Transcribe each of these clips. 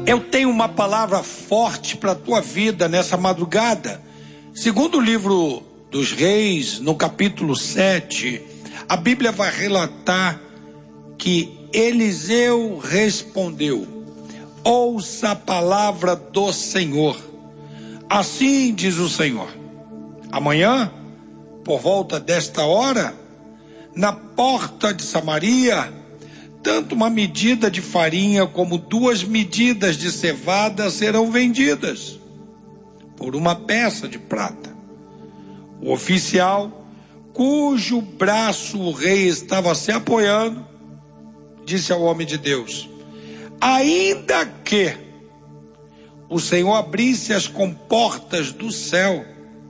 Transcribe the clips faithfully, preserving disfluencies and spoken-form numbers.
Eu tenho uma palavra forte para a tua vida nessa madrugada. Segundo o livro dos Reis, no capítulo sete, a Bíblia vai relatar que Eliseu respondeu: ouça a palavra do Senhor. Assim diz o Senhor: amanhã, por volta desta hora, na porta de Samaria, tanto uma medida de farinha como duas medidas de cevada serão vendidas por uma peça de prata. O oficial, cujo braço o rei estava se apoiando, disse ao homem de Deus: ainda que o Senhor abrisse as comportas do céu,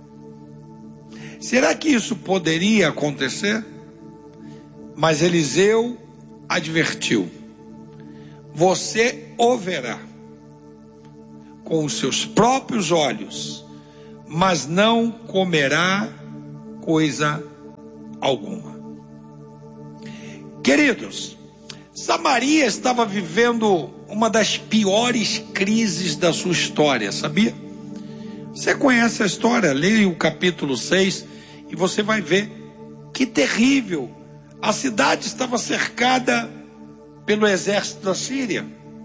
será que isso poderia acontecer? Mas Eliseu advertiu: você o verá com os seus próprios olhos, mas não comerá coisa alguma. Queridos, Samaria estava vivendo uma das piores crises da sua história, sabia? Você conhece a história, leia o capítulo seis e você vai ver que terrível. A cidade estava cercada pelo exército da Síria.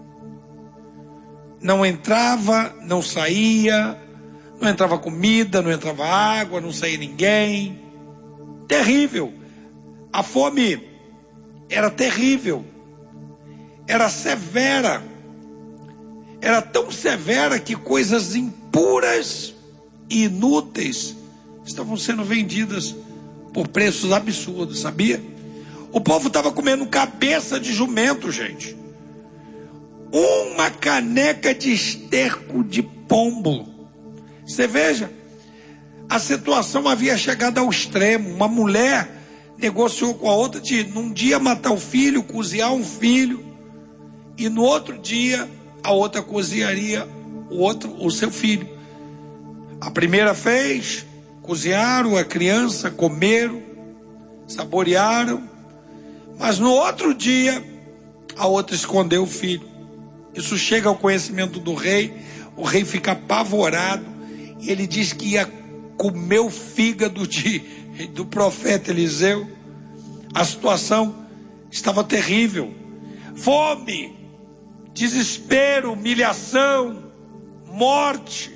Não entrava, não saía, não entrava comida, não entrava água, não saía ninguém. Terrível. A fome era terrível. Era severa. Era tão severa que coisas impuras e inúteis estavam sendo vendidas por preços absurdos, sabia? O povo estava comendo cabeça de jumento, gente. Uma caneca de esterco de pombo. Você veja, a situação havia chegado ao extremo. Uma mulher negociou com a outra de num dia matar o filho, cozinhar um filho, e no outro dia a outra cozinharia o outro, o seu filho. A primeira fez, cozinharam a criança, comeram, saborearam, mas no outro dia a outra escondeu o filho. Isso chega ao conhecimento do rei. O rei fica apavorado e ele diz que ia comer o fígado de, do profeta Eliseu. A situação estava terrível. Fome, desespero, humilhação, morte.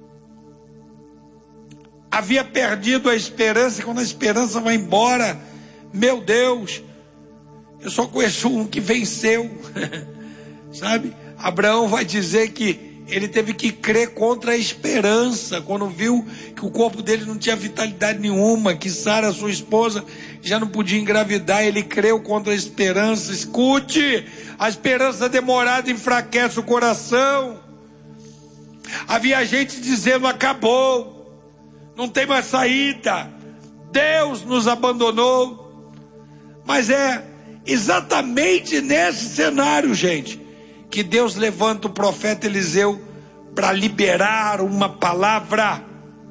Havia perdido a esperança. Quando a esperança vai embora, meu Deus, eu só conheço um que venceu. Sabe? Abraão vai dizer que ele teve que crer contra a esperança, quando viu que o corpo dele não tinha vitalidade nenhuma, que Sara, sua esposa, já não podia engravidar. Ele creu contra a esperança. Escute, a esperança demorada enfraquece o coração. Havia gente dizendo: acabou, não tem mais saída, Deus nos abandonou. Mas é exatamente nesse cenário, gente, que Deus levanta o profeta Eliseu para liberar uma palavra.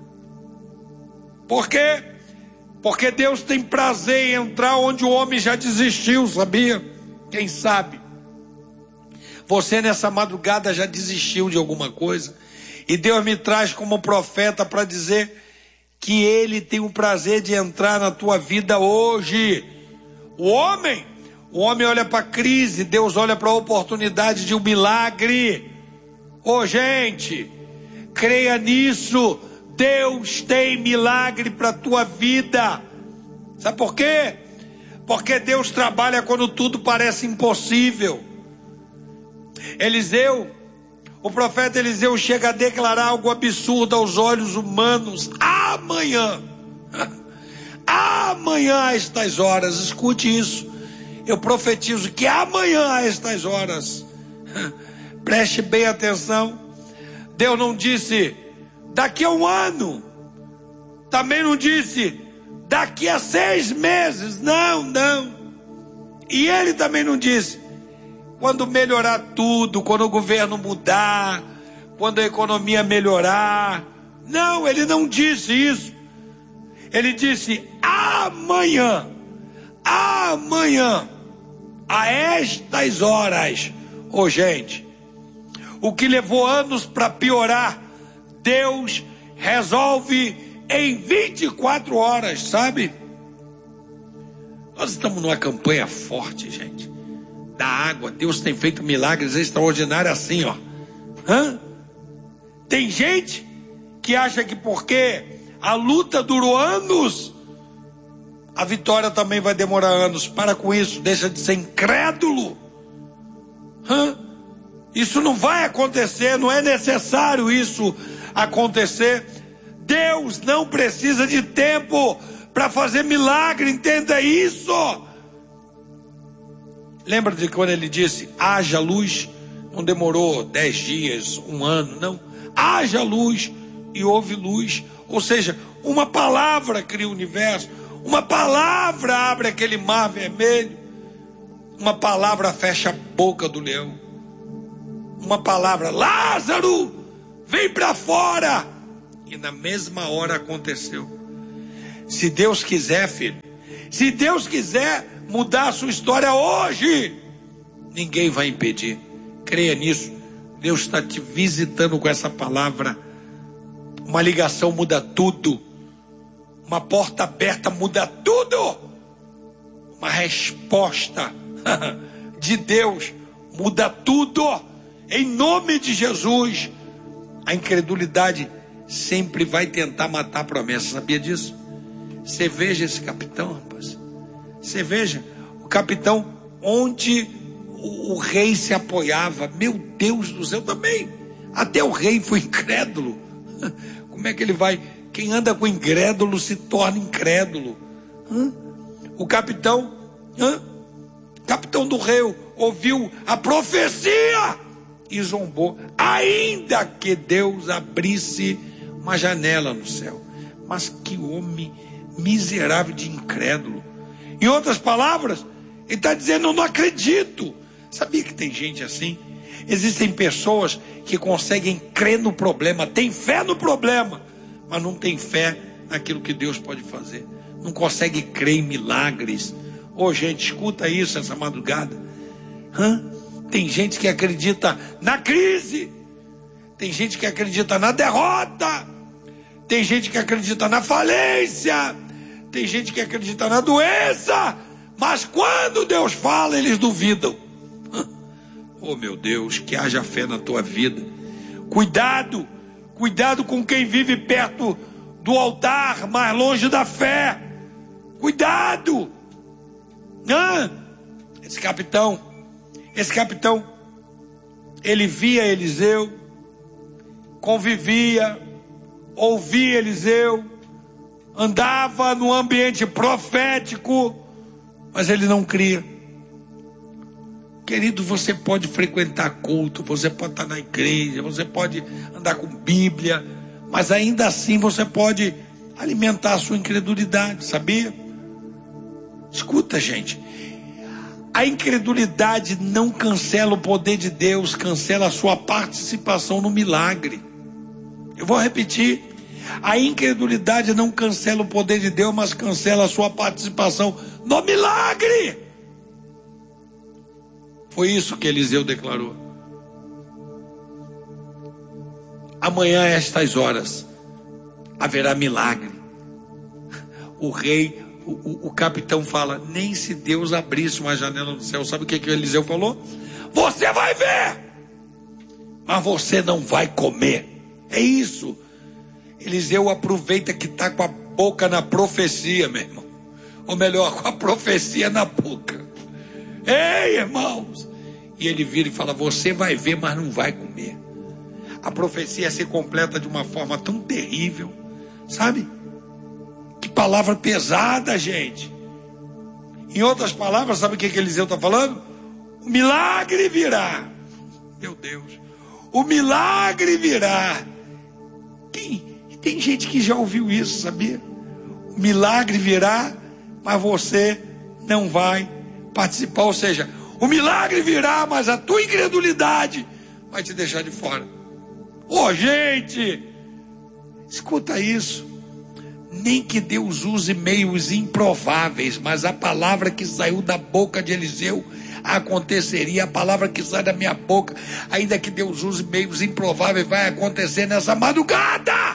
Por quê? Porque Deus tem prazer em entrar onde o homem já desistiu, sabia? Quem sabe você nessa madrugada já desistiu de alguma coisa, e Deus me traz como profeta para dizer que Ele tem o prazer de entrar na tua vida hoje. O homem O homem olha para a crise, Deus olha para a oportunidade de um milagre. Ô, gente, creia nisso. Deus tem milagre para a tua vida. Sabe por quê? Porque Deus trabalha quando tudo parece impossível. Eliseu, o profeta Eliseu chega a declarar algo absurdo aos olhos humanos. Amanhã, amanhã a estas horas, escute isso. Eu profetizo que amanhã a estas horas, preste bem atenção, Deus não disse daqui a um ano, também não disse daqui a seis meses, não, não. E Ele também não disse quando melhorar tudo, quando o governo mudar, quando a economia melhorar. Não, Ele não disse isso. Ele disse amanhã. Amanhã, a estas horas. Ô, gente, O que levou anos para piorar, Deus resolve em vinte e quatro horas, sabe? Nós estamos numa campanha forte, gente, da água. Deus tem feito milagres extraordinários assim, ó. Hã? Tem gente que acha que porque a luta durou anos, a vitória também vai demorar anos. Para com isso, deixa de ser incrédulo. Hã? Isso não vai acontecer, não é necessário isso acontecer. Deus não precisa de tempo para fazer milagre, entenda isso. Lembra de quando ele disse, haja luz? Não demorou dez dias, um ano, não. Haja luz e houve luz. Ou seja, uma palavra cria o universo, uma palavra abre aquele mar vermelho, uma palavra fecha a boca do leão, uma palavra, Lázaro, vem para fora, e na mesma hora aconteceu. Se Deus quiser, filho, se Deus quiser mudar a sua história hoje, ninguém vai impedir. Creia nisso. Deus está te visitando com essa palavra. Uma ligação muda tudo. Uma porta aberta muda tudo. Uma resposta de Deus muda tudo. Em nome de Jesus. A incredulidade sempre vai tentar matar a promessa. Sabia disso? Você veja esse capitão, rapaz. Você veja o capitão onde o, o rei se apoiava. Meu Deus do céu, também. Até o rei foi incrédulo. Como é que ele vai? Quem anda com incrédulo se torna incrédulo. Hã? O capitão, hã? capitão do rei, ouviu a profecia e zombou. Ainda que Deus abrisse uma janela no céu. Mas que homem miserável de incrédulo. Em outras palavras, ele está dizendo, eu não acredito. Sabia que tem gente assim? Existem pessoas que conseguem crer no problema, tem fé no problema, mas não tem fé naquilo que Deus pode fazer. Não consegue crer em milagres. Ô oh, gente, escuta isso essa madrugada. Hã? Tem gente que acredita na crise. Tem gente que acredita na derrota. Tem gente que acredita na falência. Tem gente que acredita na doença. Mas quando Deus fala, eles duvidam. Oh meu Deus, que haja fé na tua vida. Cuidado, cuidado com quem vive perto do altar, mais longe da fé. Cuidado. Ah, esse capitão, esse capitão, ele via Eliseu, convivia, ouvia Eliseu, andava no ambiente profético, mas ele não cria. Querido, você pode frequentar culto, você pode estar na igreja, você pode andar com Bíblia, mas ainda assim você pode alimentar a sua incredulidade, sabia? Escuta, gente, a incredulidade não cancela o poder de Deus, cancela a sua participação no milagre. Eu vou repetir, a incredulidade não cancela o poder de Deus, mas cancela a sua participação no milagre. Foi isso que Eliseu declarou. Amanhã, a estas horas, haverá milagre. O rei, o, o, o capitão fala, nem se Deus abrisse uma janela do céu. Sabe o que, que Eliseu falou? Você vai ver, mas você não vai comer. É isso. Eliseu aproveita que está com a boca na profecia, meu irmão. Ou melhor, com a profecia na boca. Ei, irmãos! E ele vira e fala, você vai ver, mas não vai comer. A profecia se completa de uma forma tão terrível, sabe? Que palavra pesada, gente. Em outras palavras, sabe o que, que Eliseu está falando? O milagre virá. Meu Deus. O milagre virá. Tem, tem gente que já ouviu isso, sabia? O milagre virá, mas você não vai participar. Ou seja, o milagre virá, mas a tua incredulidade vai te deixar de fora. Ô, oh, gente, escuta isso. Nem que Deus use meios improváveis, mas a palavra que saiu da boca de Eliseu aconteceria. A palavra que sai da minha boca, ainda que Deus use meios improváveis, vai acontecer nessa madrugada.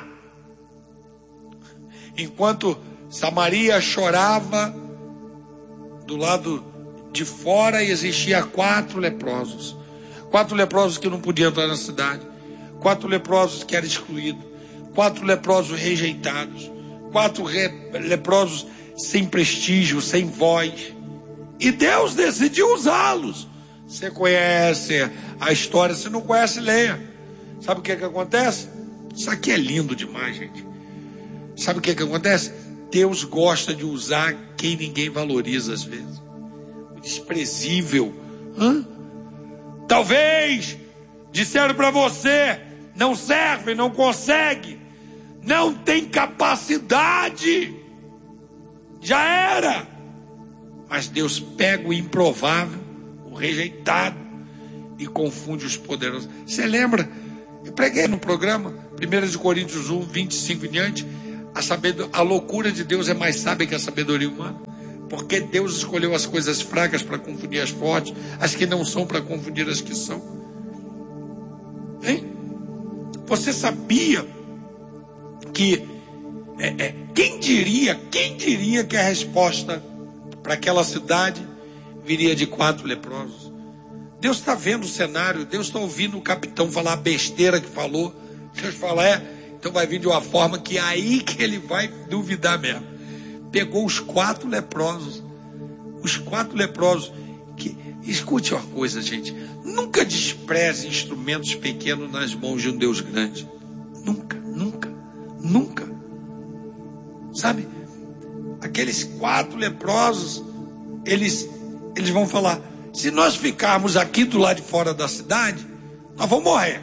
Enquanto Samaria chorava, do lado de fora existia quatro leprosos. Quatro leprosos que não podiam entrar na cidade. Quatro leprosos que eram excluídos. Quatro leprosos rejeitados. Quatro re- leprosos sem prestígio, sem voz. E Deus decidiu usá-los. Você conhece a história, se não conhece, leia. Sabe o que, que acontece? Isso aqui é lindo demais, gente. Sabe o que, que acontece? Deus gosta de usar quem ninguém valoriza às vezes. O desprezível. Hã? Talvez disseram para você, não serve, não consegue, não tem capacidade. Já era. Mas Deus pega o improvável, o rejeitado, e confunde os poderosos. Você lembra? Eu preguei no programa, primeira de Coríntios um, vinte e cinco em diante, a, sabedor... a loucura de Deus é mais sábia que a sabedoria humana. Porque Deus escolheu as coisas fracas para confundir as fortes, as que não são para confundir as que são. Hein? Você sabia que é, é, quem diria, quem diria que a resposta para aquela cidade viria de quatro leprosos? Deus está vendo o cenário, Deus está ouvindo o capitão falar a besteira que falou. Deus fala, é, então vai vir de uma forma que é aí que ele vai duvidar mesmo. Pegou os quatro leprosos, os quatro leprosos, que, escute uma coisa, gente, nunca despreze instrumentos pequenos nas mãos de um Deus grande. Nunca, nunca, nunca. Sabe, aqueles quatro leprosos, eles, eles vão falar, se nós ficarmos aqui do lado de fora da cidade, nós vamos morrer.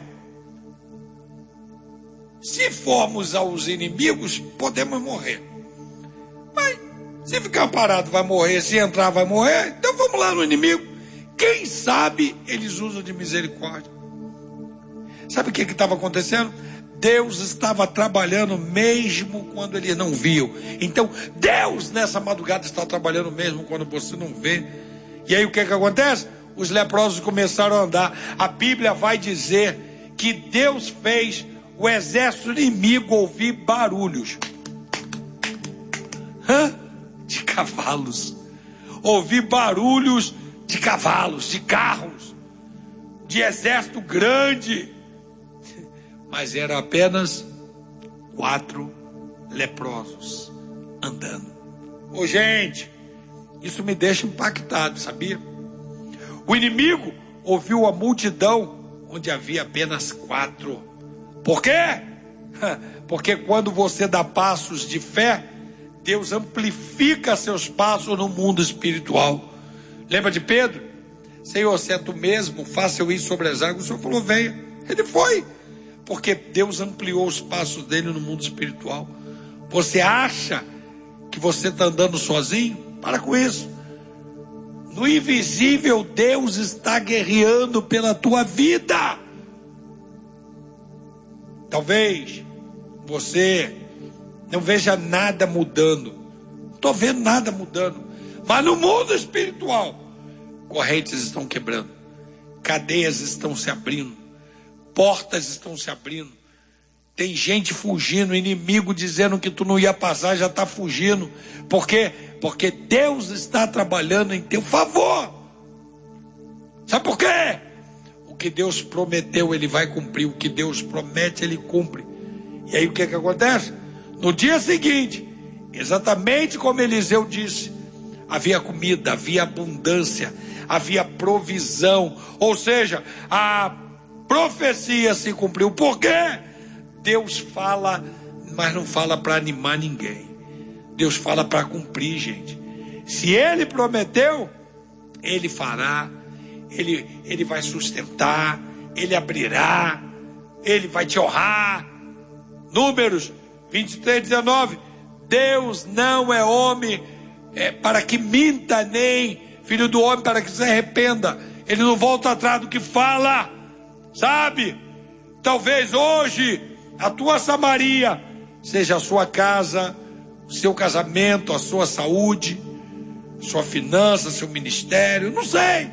Se formos aos inimigos, podemos morrer. Mas se ficar parado vai morrer, se entrar vai morrer, então vamos lá no inimigo. Quem sabe eles usam de misericórdia. Sabe o que estava acontecendo? Deus estava trabalhando mesmo quando eles não viam. Então Deus nessa madrugada está trabalhando mesmo quando você não vê. E aí o que que acontece? Os leprosos começaram a andar. A Bíblia vai dizer que Deus fez o exército inimigo ouvir barulhos. Hã? De cavalos. Ouvir barulhos de cavalos, de carros, de exército grande. Mas eram apenas quatro leprosos andando. Ô gente, isso me deixa impactado, sabia? O inimigo ouviu a multidão onde havia apenas quatro. Por quê? Porque quando você dá passos de fé, Deus amplifica seus passos no mundo espiritual. Lembra de Pedro? Senhor, se é tu mesmo, faça eu ir sobre as águas. O Senhor falou, venha. Ele foi. Porque Deus ampliou os passos dele no mundo espiritual. Você acha que você está andando sozinho? Para com isso. No invisível, Deus está guerreando pela tua vida. Talvez você não veja nada mudando. Não estou vendo nada mudando. Mas no mundo espiritual, correntes estão quebrando. Cadeias estão se abrindo. Portas estão se abrindo. Tem gente fugindo. Inimigo dizendo que tu não ia passar, já está fugindo. Por quê? Porque Deus está trabalhando em teu favor. Sabe por quê? O que Deus prometeu, Ele vai cumprir. O que Deus promete, Ele cumpre. E aí o que que acontece? No dia seguinte, exatamente como Eliseu disse, havia comida, havia abundância, havia provisão. Ou seja, a profecia se cumpriu. Por quê? Deus fala, mas não fala para animar ninguém. Deus fala para cumprir, gente. Se Ele prometeu, Ele fará. Ele, ele vai sustentar, Ele abrirá, Ele vai te honrar. Números vinte e três, dezenove. Deus não é homem é, para que minta, nem filho do homem para que se arrependa. Ele não volta atrás do que fala. Sabe? Talvez hoje a tua Samaria seja a sua casa, o seu casamento, a sua saúde, sua finança, seu ministério, não sei.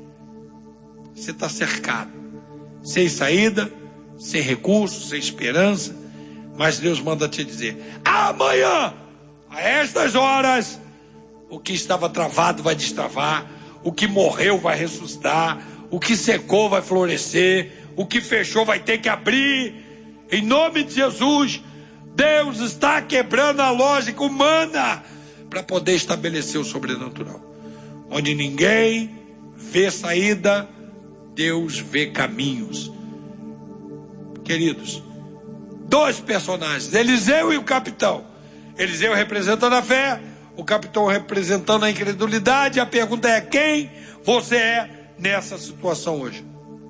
Você está cercado, sem saída, sem recurso, sem esperança, mas Deus manda te dizer: amanhã, a estas horas, o que estava travado vai destravar, o que morreu vai ressuscitar, o que secou vai florescer, o que fechou vai ter que abrir. Em nome de Jesus, Deus está quebrando a lógica humana para poder estabelecer o sobrenatural. Onde ninguém vê saída, Deus vê caminhos. Queridos, dois personagens, Eliseu e o capitão. Eliseu representando a fé, o capitão representando a incredulidade. A pergunta é: quem você é nessa situação hoje?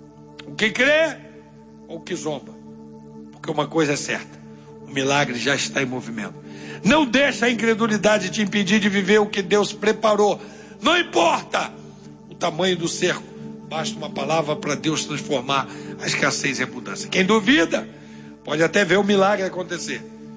O que crê ou o que zomba? Porque uma coisa é certa: o milagre já está em movimento. Não deixa a incredulidade te impedir de viver o que Deus preparou. Não importa o tamanho do cerco, basta uma palavra para Deus transformar a escassez em abundância. Quem duvida pode até ver o milagre acontecer,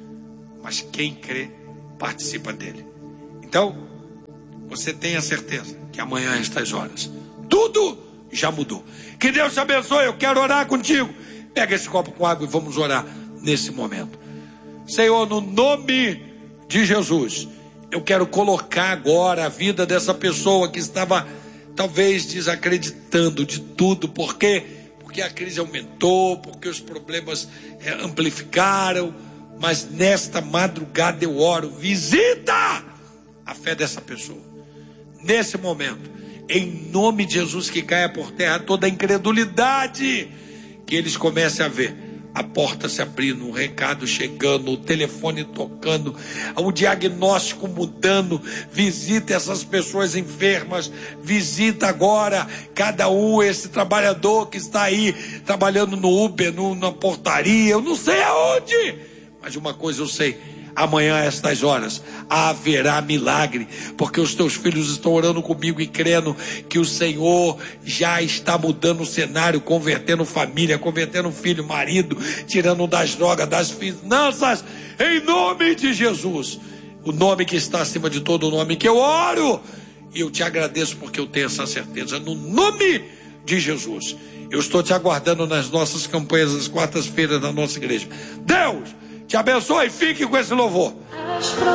mas quem crê participa dele. Então, você tenha certeza que amanhã, a estas horas, tudo já mudou. Que Deus te abençoe. Eu quero orar contigo. Pega esse copo com água e vamos orar nesse momento. Senhor, no nome de Jesus, eu quero colocar agora a vida dessa pessoa que estava talvez desacreditando de tudo. Por quê? Porque a crise aumentou, porque os problemas é, amplificaram. Mas nesta madrugada eu oro: visita a fé dessa pessoa. Nesse momento, em nome de Jesus, que caia por terra toda a incredulidade, que eles comecem a ver a porta se abrindo, um recado chegando, o telefone tocando, o diagnóstico mudando. Visita essas pessoas enfermas, visita agora cada um, esse trabalhador que está aí trabalhando no Uber, no, na portaria, eu não sei aonde, mas uma coisa eu sei: amanhã, a estas horas, haverá milagre, porque os teus filhos estão orando comigo e crendo que o Senhor já está mudando o cenário, convertendo família, convertendo filho, marido, tirando das drogas, das finanças, em nome de Jesus, o nome que está acima de todo nome, que eu oro, e eu te agradeço porque eu tenho essa certeza, no nome de Jesus. Eu estou te aguardando nas nossas campanhas, nas quartas-feiras da nossa igreja. Deus te abençoe e fique com esse louvor.